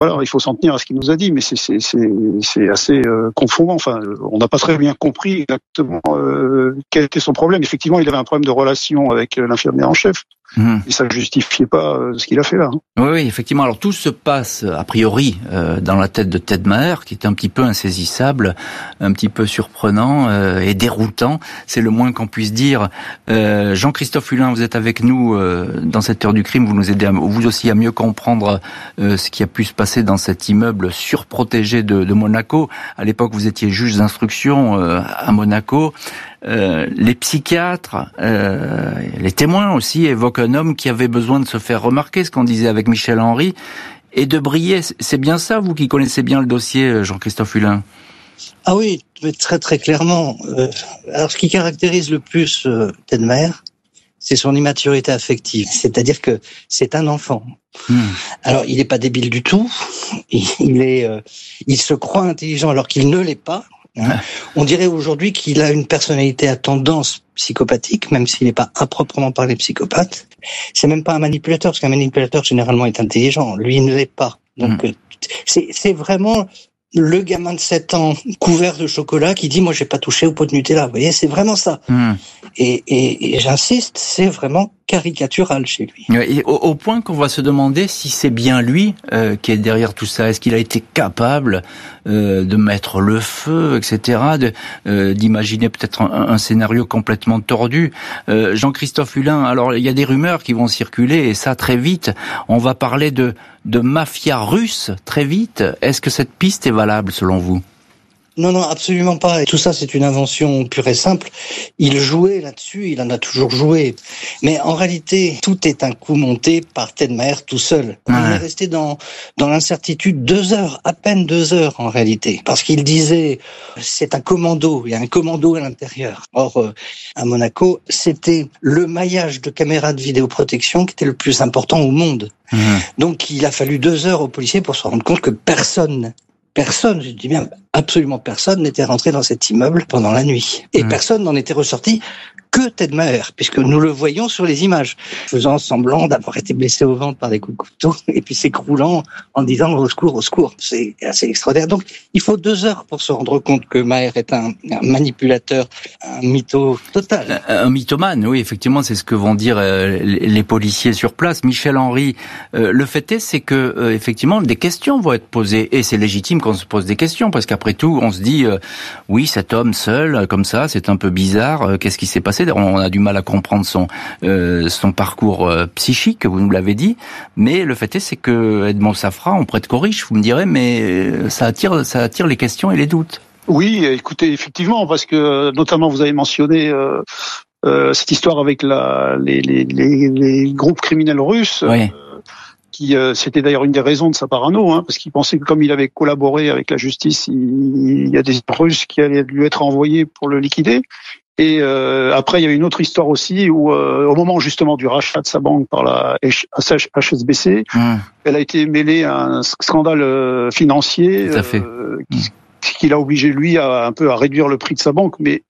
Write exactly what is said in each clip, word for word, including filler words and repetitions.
voilà, il faut s'en tenir à ce qu'il nous a dit, mais c'est c'est c'est, c'est assez euh, confondant. Enfin, on n'a pas très bien compris exactement euh, quel était son problème. Effectivement, il avait un problème de relation avec euh, l'infirmière en chef. Mmh. Et ça ne justifiait pas euh, ce qu'il a fait là. Hein. Oui, oui, effectivement. Alors tout se passe a priori euh, dans la tête de Ted Maher, qui est un petit peu insaisissable, un petit peu surprenant euh, et déroutant. C'est le moins qu'on puisse dire. Euh, Jean-Christophe Hulin, vous êtes avec nous euh, dans cette heure du crime. Vous nous aidez à, vous aussi à mieux comprendre euh, ce qui a pu se passer dans cet immeuble surprotégé de, de Monaco. À l'époque, vous étiez juge d'instruction euh, à Monaco. Euh, les psychiatres, euh, les témoins aussi évoquent un homme qui avait besoin de se faire remarquer, ce qu'on disait avec Michel Henry, et de briller. C'est bien ça, vous qui connaissez bien le dossier, Jean-Christophe Hulin? Ah oui, très très clairement. Euh, alors ce qui caractérise le plus euh, Ted Maher, c'est son immaturité affective. C'est-à-dire que c'est un enfant. Mmh. Alors il n'est pas débile du tout. Il, il est, euh, il se croit intelligent alors qu'il ne l'est pas. Hein. On dirait aujourd'hui qu'il a une personnalité à tendance psychopathique, même s'il n'est pas à proprement parler psychopathe. C'est même pas un manipulateur, parce qu'un manipulateur généralement est intelligent. Lui, il ne l'est pas. Donc, mmh. c'est, c'est vraiment le gamin de sept ans couvert de chocolat qui dit « moi, j'ai pas touché au pot de Nutella ». Vous voyez, c'est vraiment ça. Mmh. Et, et, et j'insiste, c'est vraiment caricatural chez lui. Et au, au point qu'on va se demander si c'est bien lui euh, qui est derrière tout ça. Est-ce qu'il a été capable euh, de mettre le feu, et cetera, de, euh, d'imaginer peut-être un, un scénario complètement tordu. Euh, Jean-Christophe Hulin, alors il y a des rumeurs qui vont circuler, et ça très vite. On va parler de, de mafia russe très vite. Est-ce que cette piste est valable selon vous ? Non, non, absolument pas. Et tout ça, c'est une invention pure et simple. Il jouait là-dessus, il en a toujours joué. Mais en réalité, tout est un coup monté par Ted Maher tout seul. Ouais. Il est resté dans, dans l'incertitude deux heures, à peine deux heures en réalité. Parce qu'il disait, c'est un commando, il y a un commando à l'intérieur. Or, euh, à Monaco, c'était le maillage de caméras de vidéoprotection qui était le plus important au monde. Mmh. Donc, il a fallu deux heures aux policiers pour se rendre compte que personne Personne, je dis bien absolument personne, n'était rentré dans cet immeuble pendant la nuit. Et mmh. personne n'en était ressorti que Ted Maher, puisque nous le voyons sur les images, faisant semblant d'avoir été blessé au ventre par des coups de couteau, et puis s'écroulant en disant « au secours, au secours ». C'est assez extraordinaire. Donc, il faut deux heures pour se rendre compte que Maher est un, un manipulateur, un mytho total. Un, un mythomane, oui, effectivement, c'est ce que vont dire euh, les policiers sur place. Michel Henry, euh, le fait est, c'est que, euh, effectivement, des questions vont être posées, et c'est légitime qu'on se pose des questions, parce qu'après tout, on se dit, euh, oui, cet homme seul, comme ça, c'est un peu bizarre, euh, qu'est-ce qui s'est passé ? On a du mal à comprendre son euh, son parcours euh, psychique, vous nous l'avez dit, mais le fait est c'est que Edmond Safra, on prête corrige, vous me direz, mais ça attire ça attire les questions et les doutes. Oui, écoutez, effectivement, parce que notamment vous avez mentionné euh, euh, cette histoire avec la les les les, les groupes criminels russes. Oui. Euh, qui euh, c'était d'ailleurs une des raisons de sa parano, hein, parce qu'il pensait que comme il avait collaboré avec la justice, il, il y a des Russes qui allaient lui être envoyés pour le liquider. Et euh, après, il y a une autre histoire aussi où, euh, au moment justement du rachat de sa banque par la H S B C, mmh. elle a été mêlée à un scandale euh, financier euh, qui, mmh. qui l'a obligé lui à un peu à réduire le prix de sa banque. Mais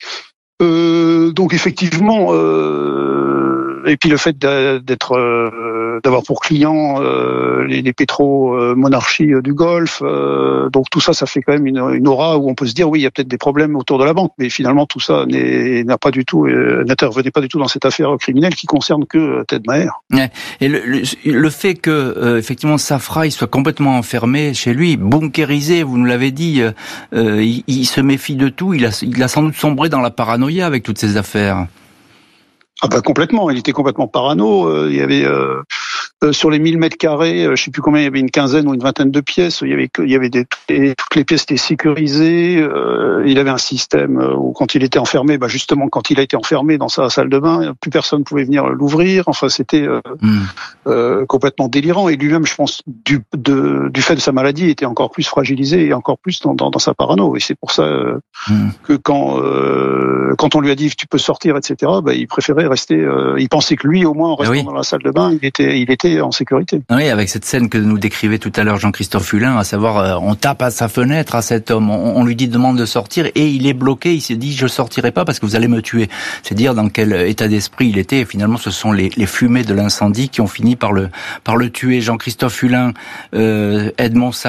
euh, donc effectivement, euh, et puis le fait d'être euh, d'avoir pour client euh, les, les pétro-monarchies du Golfe, euh, donc tout ça, ça fait quand même une, une aura où on peut se dire oui, il y a peut-être des problèmes autour de la banque, mais finalement tout ça n'est, n'a pas du tout, euh, n'intervenait pas du tout dans cette affaire criminelle qui concerne que Ted Maher. Et le, le, le fait que euh, effectivement Safra il soit complètement enfermé chez lui, bunkérisé, vous nous l'avez dit, euh, il, il se méfie de tout, il a, il a sans doute sombré dans la paranoïa avec toutes ces affaires. Ah bah complètement, il était complètement parano. Euh, il y avait euh, euh, sur les mille mètres carrés, euh, je sais plus combien, il y avait une quinzaine ou une vingtaine de pièces. Il y avait que, il y avait des, toutes les, toutes les pièces étaient sécurisées. Euh, il avait un système où quand il était enfermé, bah justement quand il a été enfermé dans sa salle de bain, plus personne pouvait venir l'ouvrir. Enfin c'était euh, mmh. euh, complètement délirant. Et lui-même, je pense, du, de, du fait de sa maladie, était encore plus fragilisé et encore plus dans, dans, dans sa parano. Et c'est pour ça euh, mmh. que quand euh, quand on lui a dit tu peux sortir, et cetera, bah il préférait rester. Euh, il pensait que lui, au moins, en restant oui. dans la salle de bain, il était, il était rester en sécurité. Oui, avec cette scène que nous décrivait tout à l'heure Jean-Christophe Hulin, à savoir, euh, on tape à sa fenêtre à cet homme, on, on lui dit demande de sortir et il est bloqué, il se dit je sortirai pas parce que vous allez me tuer. C'est dire dans quel état d'esprit il était et finalement ce sont les, les fumées de l'incendie qui ont fini par le, par le tuer. Jean-Christophe Hulin, euh, Edmond